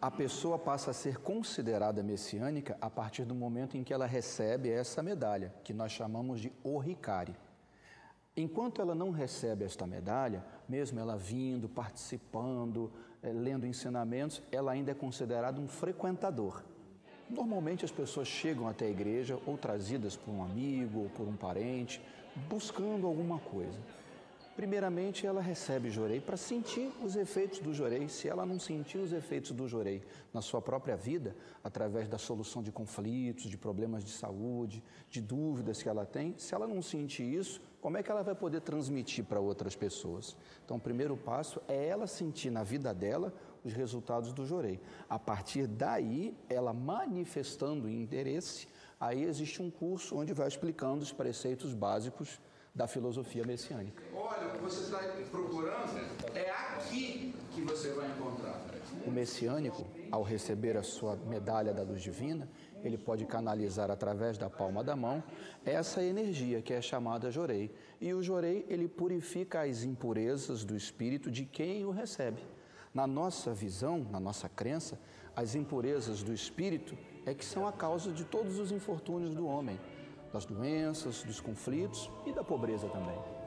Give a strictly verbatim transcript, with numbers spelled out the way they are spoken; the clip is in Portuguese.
A pessoa passa a ser considerada messiânica a partir do momento em que ela recebe essa medalha, que nós chamamos de Oricari. Enquanto ela não recebe esta medalha, mesmo ela vindo, participando, é, lendo ensinamentos, ela ainda é considerada um frequentador. Normalmente as pessoas chegam até a igreja ou trazidas por um amigo ou por um parente, buscando alguma coisa. Primeiramente, ela recebe jorei para sentir os efeitos do jorei. Se ela não sentir os efeitos do jorei na sua própria vida, através da solução de conflitos, de problemas de saúde, de dúvidas que ela tem, se ela não sentir isso, como é que ela vai poder transmitir para outras pessoas? Então, o primeiro passo é ela sentir na vida dela os resultados do jorei. A partir daí, ela manifestando o interesse, aí existe um curso onde vai explicando os preceitos básicos da filosofia messiânica. Olha, o que você está procurando é aqui que você vai encontrar. O messiânico, ao receber a sua medalha da luz divina, ele pode canalizar através da palma da mão essa energia que é chamada jorei. E o jorei, ele purifica as impurezas do espírito de quem o recebe. Na nossa visão, na nossa crença, as impurezas do espírito é que são a causa de todos os infortúnios do homem, das doenças, dos conflitos e da pobreza também.